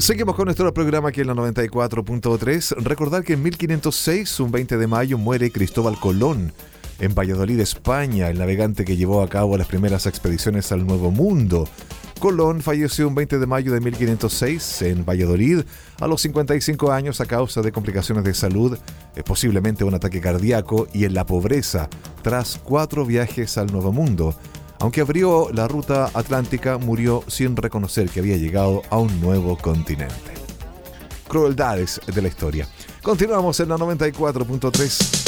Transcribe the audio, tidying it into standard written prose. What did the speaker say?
Seguimos con nuestro programa aquí en la 94.3. Recordar que en 1506, un 20 de mayo, muere Cristóbal Colón en Valladolid, España, el navegante que llevó a cabo las primeras expediciones al Nuevo Mundo. Colón falleció un 20 de mayo de 1506 en Valladolid a los 55 años a causa de complicaciones de salud, posiblemente un ataque cardíaco y en la pobreza, tras 4 viajes al Nuevo Mundo. Aunque abrió la ruta atlántica, murió sin reconocer que había llegado a un nuevo continente. Crueldades de la historia. Continuamos en la 94.3.